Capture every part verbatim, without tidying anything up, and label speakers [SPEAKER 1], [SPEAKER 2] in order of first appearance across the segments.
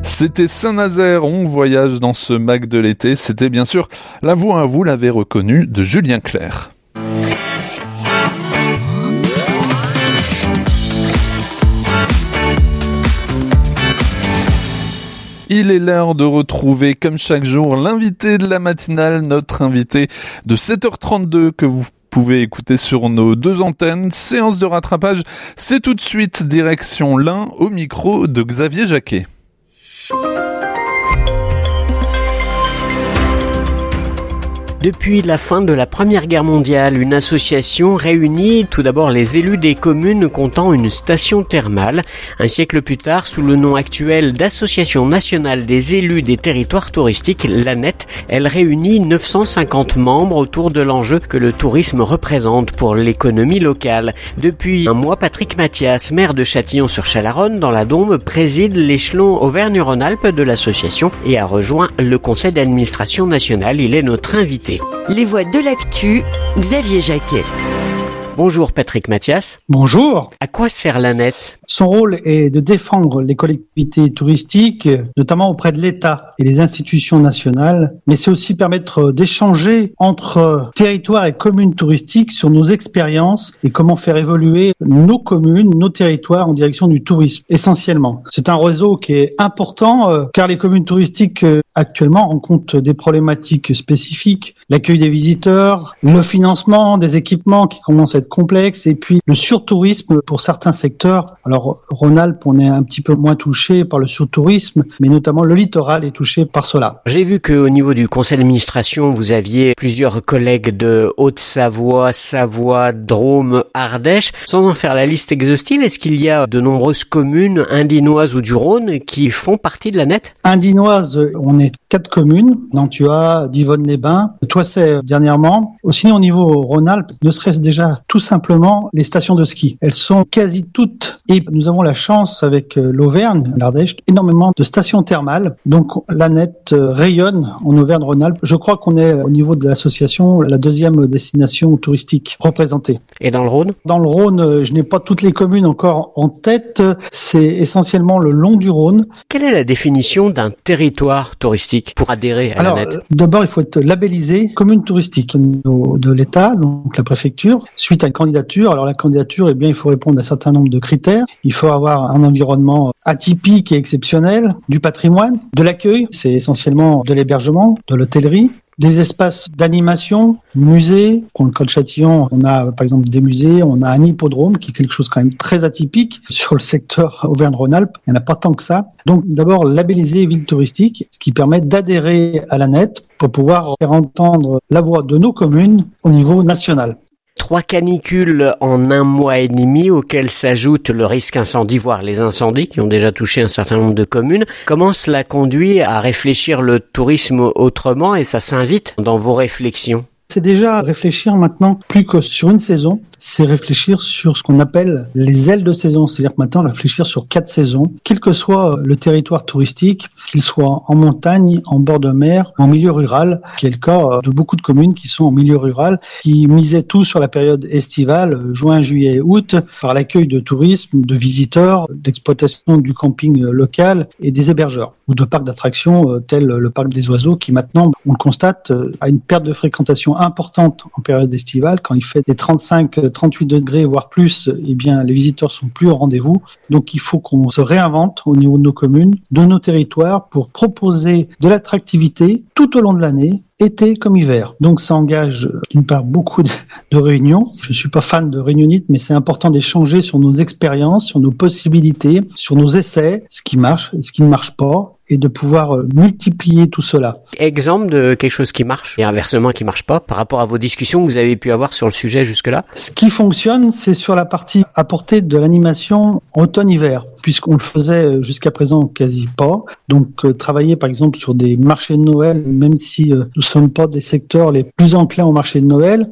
[SPEAKER 1] C'était Saint-Nazaire, on voyage dans ce Mac de l'été. C'était bien sûr la voix, vous l'avez reconnu, de Julien Clerc. Il est l'heure de retrouver, comme chaque jour, l'invité de la matinale, notre invité de sept heures trente-deux que vous pouvez écouter sur nos deux antennes. Séance de rattrapage, c'est tout de suite direction l'Ain au micro de Xavier Jacquet.
[SPEAKER 2] Depuis la fin de la Première Guerre mondiale, une association réunit tout d'abord les élus des communes comptant une station thermale. Un siècle plus tard, sous le nom actuel d'Association nationale des élus des territoires touristiques, l'ANET, elle réunit neuf cent cinquante membres autour de l'enjeu que le tourisme représente pour l'économie locale. Depuis un mois, Patrick Mathias, maire de Châtillon-sur-Chalaronne, dans la Drôme, préside l'échelon Auvergne-Rhône-Alpes de l'association et a rejoint le conseil d'administration national. Il est notre invité.
[SPEAKER 3] Les voix de l'actu, Xavier Jacquet.
[SPEAKER 2] Bonjour Patrick Mathias.
[SPEAKER 4] Bonjour.
[SPEAKER 2] À quoi sert l'ANET ?
[SPEAKER 4] Son rôle est de défendre les collectivités touristiques, notamment auprès de l'État et les institutions nationales, mais c'est aussi permettre d'échanger entre territoires et communes touristiques sur nos expériences et comment faire évoluer nos communes, nos territoires en direction du tourisme, essentiellement. C'est un réseau qui est important euh, car les communes touristiques euh, actuellement rencontrent des problématiques spécifiques, l'accueil des visiteurs, le financement des équipements qui commencent à être complexes et puis le surtourisme pour certains secteurs. Alors, Rhône-Alpes, on est un petit peu moins touché par le surtourisme, mais notamment le littoral est touché par cela.
[SPEAKER 2] J'ai vu qu'au niveau du conseil d'administration, vous aviez plusieurs collègues de Haute-Savoie, Savoie, Drôme, Ardèche. Sans en faire la liste exhaustive, est-ce qu'il y a de nombreuses communes indinoises ou du Rhône qui font partie de l'ANET ?
[SPEAKER 4] Indinoise, on est quatre communes, Nantua, Divonne-les-Bains, Toisset dernièrement. Aussi au niveau Rhône-Alpes, ne serait-ce déjà tout simplement les stations de ski. Elles sont quasi toutes, et nous avons la chance avec l'Auvergne, l'Ardèche, énormément de stations thermales. Donc l'ANET rayonne en Auvergne-Rhône-Alpes. Je crois qu'on est au niveau de l'association la deuxième destination touristique représentée.
[SPEAKER 2] Et dans le Rhône ?
[SPEAKER 4] Dans le Rhône, je n'ai pas toutes les communes encore en tête. C'est essentiellement le long du Rhône.
[SPEAKER 2] Quelle est la définition d'un territoire touristique pour adhérer à
[SPEAKER 4] Alors,
[SPEAKER 2] l'ANET ?
[SPEAKER 4] D'abord, il faut être labellisé commune touristique au niveau de l'État, donc la préfecture, suite à une candidature. Alors la candidature, eh bien, il faut répondre à un certain nombre de critères. Il faut avoir un environnement atypique et exceptionnel, du patrimoine, de l'accueil, c'est essentiellement de l'hébergement, de l'hôtellerie, des espaces d'animation, musées. Pour le cas de Châtillon, on a par exemple des musées, on a un hippodrome qui est quelque chose quand même très atypique sur le secteur Auvergne-Rhône-Alpes. Il n'y en a pas tant que ça. Donc d'abord labelliser ville touristique, ce qui permet d'adhérer à l'ANET pour pouvoir faire entendre la voix de nos communes au niveau national.
[SPEAKER 2] Trois canicules en un mois et demi auxquelles s'ajoute le risque incendie, voire les incendies qui ont déjà touché un certain nombre de communes. Comment cela conduit à réfléchir le tourisme autrement et ça s'invite dans vos réflexions ?
[SPEAKER 4] C'est déjà réfléchir maintenant plus que sur une saison, c'est réfléchir sur ce qu'on appelle les ailes de saison. C'est-à-dire que maintenant, réfléchir sur quatre saisons, quel que soit le territoire touristique, qu'il soit en montagne, en bord de mer, en milieu rural, qui est le cas de beaucoup de communes qui sont en milieu rural, qui misaient tout sur la période estivale, juin, juillet, août, par l'accueil de tourisme, de visiteurs, l'exploitation du camping local et des hébergeurs, ou de parcs d'attractions tels le parc des oiseaux qui maintenant, on le constate, a une perte de fréquentation importante en période estivale. Quand il fait des trente-cinq à trente-huit degrés, voire plus, eh bien, les visiteurs sont plus au rendez-vous. Donc, il faut qu'on se réinvente au niveau de nos communes, de nos territoires, pour proposer de l'attractivité tout au long de l'année, été comme hiver. Donc ça engage d'une part beaucoup de, de réunions. Je suis pas fan de réunionnite, mais c'est important d'échanger sur nos expériences, sur nos possibilités, sur nos essais, ce qui marche, ce qui ne marche pas, et de pouvoir multiplier tout cela.
[SPEAKER 2] Exemple de quelque chose qui marche et inversement qui marche pas par rapport à vos discussions que vous avez pu avoir sur le sujet jusque-là?
[SPEAKER 4] Ce qui fonctionne, c'est sur la partie apportée de l'animation automne-hiver, puisqu'on le faisait jusqu'à présent quasi pas. Donc euh, travailler par exemple sur des marchés de Noël, même si euh, nous ne sommes pas des secteurs les plus enclins au marché de Noël,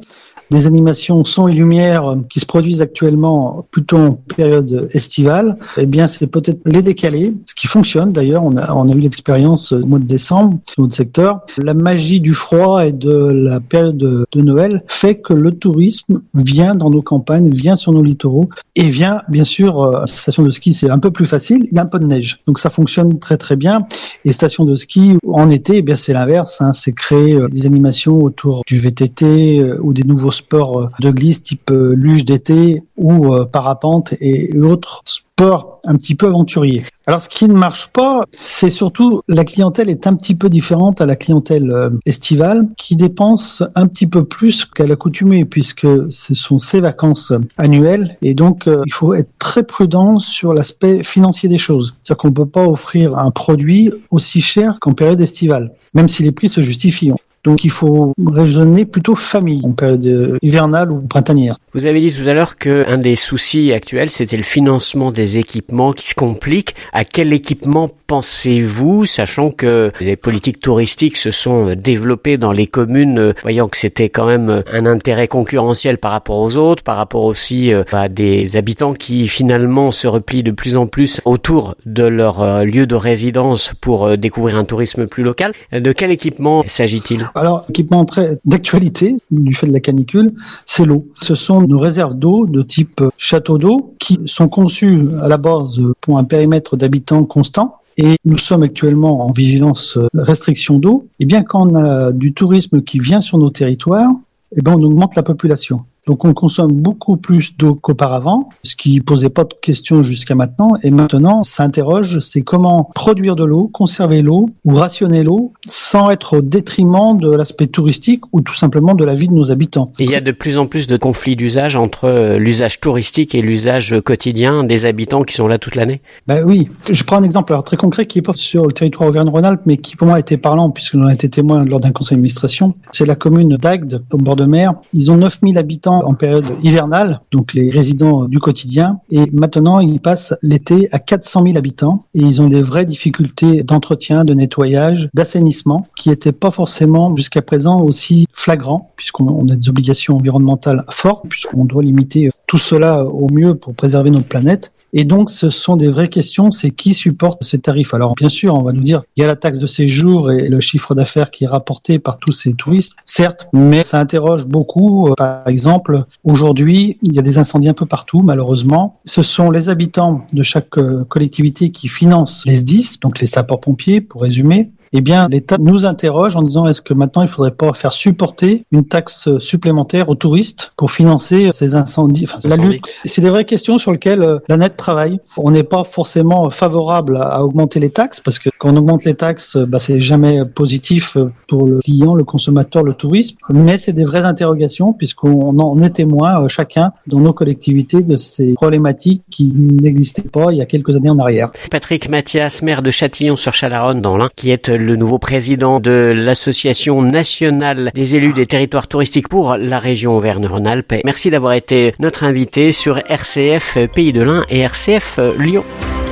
[SPEAKER 4] des animations son et lumière qui se produisent actuellement plutôt en période estivale, eh bien c'est peut-être les décaler, ce qui fonctionne d'ailleurs. On a, on a eu l'expérience au mois de décembre sur notre secteur. La magie du froid et de la période de, de Noël fait que le tourisme vient dans nos campagnes, vient sur nos littoraux et vient bien sûr euh, station de ski, c'est un peu plus facile, il y a un peu de neige, donc ça fonctionne très très bien. Et station de ski en été, eh bien c'est l'inverse, hein, c'est créer euh, des animations autour du V T T euh, ou des nouveaux sports de glisse type euh, luge d'été ou euh, parapente et autres sports un petit peu aventuriers. Alors ce qui ne marche pas, c'est surtout la clientèle est un petit peu différente à la clientèle euh, estivale qui dépense un petit peu plus qu'à l'accoutumée puisque ce sont ses vacances annuelles et donc euh, il faut être très prudent sur l'aspect financier des choses. C'est-à-dire qu'on ne peut pas offrir un produit aussi cher qu'en période estivale, même si les prix se justifient. Donc il faut raisonner plutôt famille, en période hivernale ou printanière.
[SPEAKER 2] Vous avez dit tout à l'heure qu'un des soucis actuels, c'était le financement des équipements qui se complique. À quel équipement pensez-vous, sachant que les politiques touristiques se sont développées dans les communes, voyant que c'était quand même un intérêt concurrentiel par rapport aux autres, par rapport aussi à des habitants qui finalement se replient de plus en plus autour de leur lieu de résidence pour découvrir un tourisme plus local. De quel équipement s'agit-il ?
[SPEAKER 4] Alors, équipement très d'actualité, du fait de la canicule, c'est l'eau. Ce sont nos réserves d'eau de type château d'eau qui sont conçues à la base pour un périmètre d'habitants constant. Et nous sommes actuellement en vigilance restriction d'eau. Et bien quand on a du tourisme qui vient sur nos territoires, eh ben on augmente la population. Donc on consomme beaucoup plus d'eau qu'auparavant, ce qui posait pas de questions jusqu'à maintenant. Et maintenant, ça interroge, c'est comment produire de l'eau, conserver l'eau ou rationner l'eau sans être au détriment de l'aspect touristique ou tout simplement de la vie de nos habitants.
[SPEAKER 2] Et il y a de plus en plus de conflits d'usage entre l'usage touristique et l'usage quotidien des habitants qui sont là toute l'année.
[SPEAKER 4] Ben oui, je prends un exemple alors très concret qui est pas sur le territoire Auvergne-Rhône-Alpes, mais qui pour moi a été parlant puisque j'en ai été témoin lors d'un conseil d'administration. C'est la commune d'Agde, au bord de mer. Ils ont neuf mille habitants en période hivernale, donc les résidents du quotidien, et maintenant ils passent l'été à quatre cent mille habitants et ils ont des vraies difficultés d'entretien, de nettoyage, d'assainissement qui n'étaient pas forcément jusqu'à présent aussi flagrants puisqu'on a des obligations environnementales fortes, puisqu'on doit limiter tout cela au mieux pour préserver notre planète. Et donc, ce sont des vraies questions, c'est qui supporte ces tarifs. Alors, bien sûr, on va nous dire, il y a la taxe de séjour et le chiffre d'affaires qui est rapporté par tous ces touristes, certes, mais ça interroge beaucoup. Par exemple, aujourd'hui, il y a des incendies un peu partout, malheureusement. Ce sont les habitants de chaque collectivité qui financent les S D I S, donc les sapeurs-pompiers, pour résumer. Eh bien, l'État nous interroge en disant est-ce que maintenant il ne faudrait pas faire supporter une taxe supplémentaire aux touristes pour financer ces incendies, enfin, la lutte. C'est des vraies questions sur lesquelles euh, la N E T travaille. On n'est pas forcément favorable à, à augmenter les taxes parce que quand on augmente les taxes, bah, c'est jamais positif pour le client, le consommateur, le tourisme. Mais c'est des vraies interrogations puisqu'on en est témoin euh, chacun dans nos collectivités de ces problématiques qui n'existaient pas il y a quelques années en arrière.
[SPEAKER 2] Patrick Mathias, maire de Châtillon-sur-Chalaronne dans l'Ain, qui est le nouveau président de l'Association nationale des élus des territoires touristiques pour la région Auvergne-Rhône-Alpes. Merci d'avoir été notre invité sur R C F Pays de l'Ain et R C F Lyon.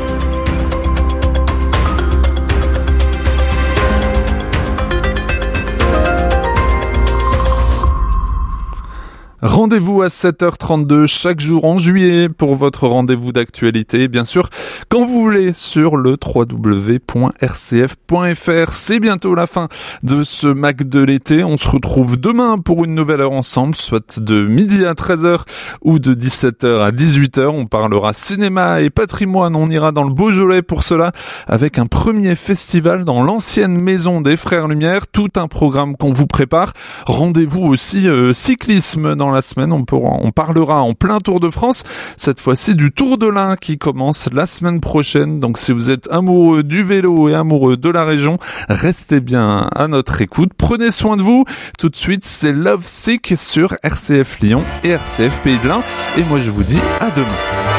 [SPEAKER 1] Rendez-vous à sept heures trente-deux chaque jour en juillet pour votre rendez-vous d'actualité, bien sûr, quand vous voulez sur le w w w point r c f point f r. C'est bientôt la fin de ce Mac de l'été. On se retrouve demain pour une nouvelle heure ensemble, soit de midi à treize heures ou de dix-sept heures à dix-huit heures. On parlera cinéma et patrimoine. On ira dans le Beaujolais pour cela avec un premier festival dans l'ancienne maison des Frères Lumière. Tout un programme qu'on vous prépare. Rendez-vous aussi euh, cyclisme dans la semaine, on, pourra, on parlera en plein Tour de France, cette fois-ci du Tour de l'Ain qui commence la semaine prochaine. Donc si vous êtes amoureux du vélo et amoureux de la région, restez bien à notre écoute. Prenez soin de vous. Tout de suite, c'est Love Sick sur R C F Lyon et R C F Pays de l'Ain. Et moi je vous dis à demain.